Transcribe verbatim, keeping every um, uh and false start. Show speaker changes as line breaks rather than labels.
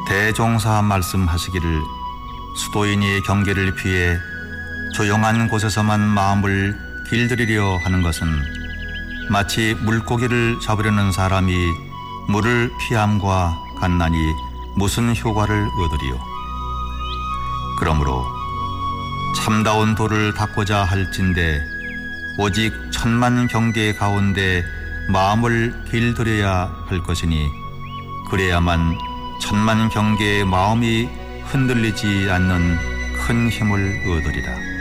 대종사 말씀하시기를 수도인이 경계를 피해 조용한 곳에서만 마음을 길들이려 하는 것은 마치 물고기를 잡으려는 사람이 물을 피함과 같나니 무슨 효과를 얻으리요. 그러므로 참다운 도를 닦고자 할진대 오직 천만 경계 가운데 마음을 길들여야 할 것이니 그래야만 천만 경계의 마음이 흔들리지 않는 큰 힘을 얻으리라.